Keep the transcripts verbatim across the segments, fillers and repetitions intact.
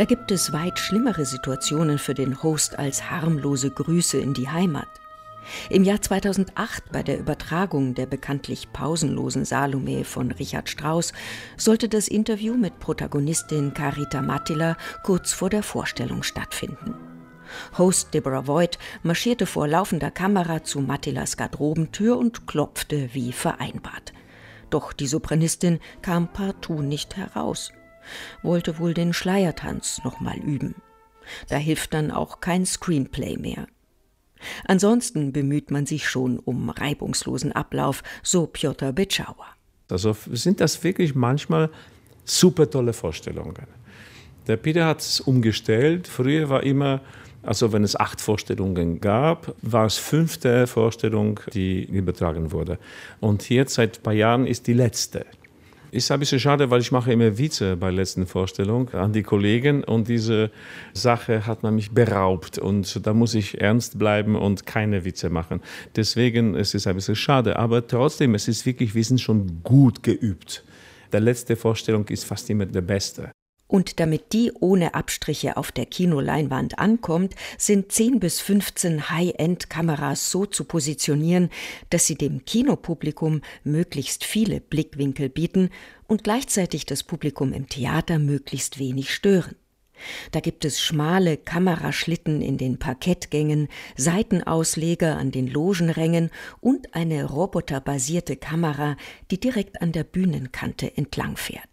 Da gibt es weit schlimmere Situationen für den Host als harmlose Grüße in die Heimat. Im Jahr zweitausendacht, bei der Übertragung der bekanntlich pausenlosen Salome von Richard Strauss, sollte das Interview mit Protagonistin Carita Mattila kurz vor der Vorstellung stattfinden. Host Deborah Voigt marschierte vor laufender Kamera zu Mattilas Garderobentür und klopfte wie vereinbart. Doch die Sopranistin kam partout nicht heraus. Wollte wohl den Schleiertanz noch mal üben. Da hilft dann auch kein Screenplay mehr. Ansonsten bemüht man sich schon um reibungslosen Ablauf, so Piotr Beczała. Also sind das wirklich manchmal super tolle Vorstellungen. Der Peter hat es umgestellt. Früher war immer, also wenn es acht Vorstellungen gab, war es fünfte Vorstellung, die übertragen wurde. Und jetzt seit ein paar Jahren ist die letzte. Ist ein bisschen schade, weil ich mache immer Witze bei der letzten Vorstellung an die Kollegen und diese Sache hat man mich beraubt und da muss ich ernst bleiben und keine Witze machen. Deswegen es ist es ein bisschen schade, aber trotzdem, es ist wirklich, wir sind schon gut geübt. Die letzte Vorstellung ist fast immer der beste. Und damit die ohne Abstriche auf der Kinoleinwand ankommt, sind zehn bis fünfzehn High-End-Kameras so zu positionieren, dass sie dem Kinopublikum möglichst viele Blickwinkel bieten und gleichzeitig das Publikum im Theater möglichst wenig stören. Da gibt es schmale Kameraschlitten in den Parkettgängen, Seitenausleger an den Logenrängen und eine roboterbasierte Kamera, die direkt an der Bühnenkante entlangfährt.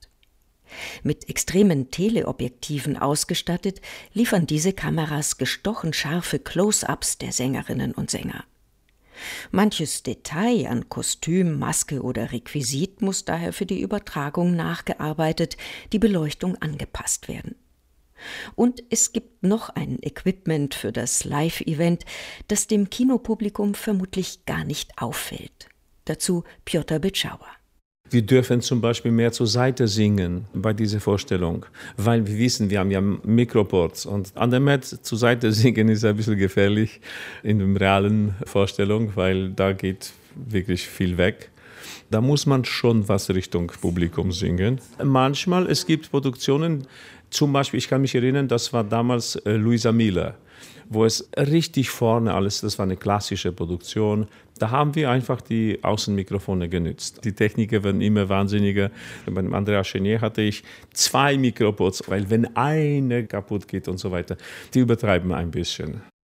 Mit extremen Teleobjektiven ausgestattet, liefern diese Kameras gestochen scharfe Close-ups der Sängerinnen und Sänger. Manches Detail an Kostüm, Maske oder Requisit muss daher für die Übertragung nachgearbeitet, die Beleuchtung angepasst werden. Und es gibt noch ein Equipment für das Live-Event, das dem Kinopublikum vermutlich gar nicht auffällt. Dazu Piotr Beczała. Wir dürfen zum Beispiel mehr zur Seite singen bei dieser Vorstellung, weil wir wissen, wir haben ja Mikroports und an der Met zur Seite singen ist ein bisschen gefährlich in der realen Vorstellung, weil da geht wirklich viel weg. Da muss man schon was Richtung Publikum singen. Manchmal, es gibt Produktionen, zum Beispiel, ich kann mich erinnern, das war damals äh, Luisa Miller, wo es richtig vorne alles, das war eine klassische Produktion. Da haben wir einfach die Außenmikrofone genützt. Die Techniker werden immer wahnsinniger. Bei dem Andrea Chenier hatte ich zwei Mikroports, weil wenn eine kaputt geht und so weiter, die übertreiben ein bisschen.